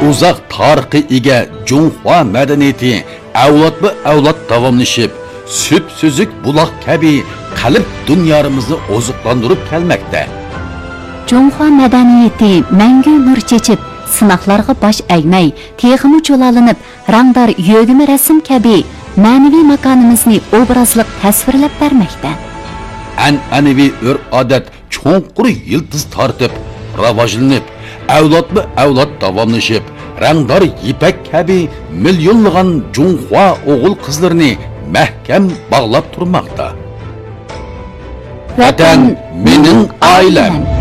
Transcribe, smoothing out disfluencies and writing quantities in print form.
uzoq tarixga ega Junhua madaniyati avlodma-avlod davomlashib, süp-süzük buloq kabi qalb dunyomizni oziqlantirib kelmoqda. Junhua madaniyati mangu nur chechib, sinoqlarga bosh egmay, texmi cho'lalinib, rangdor yo'g'imi rasm kabi ma'naviy makonimizni obrazliq tasvirlab bermoqda. An'anaviy urf-odat cho'nqur yildiz tortib, rivojlanib, avlodma-avlod davomlashib, rangdor ipak kabi millionlagan Junhua o'g'il qizlarini mahkam bog'lab turmoqda. Vatan mening oilam.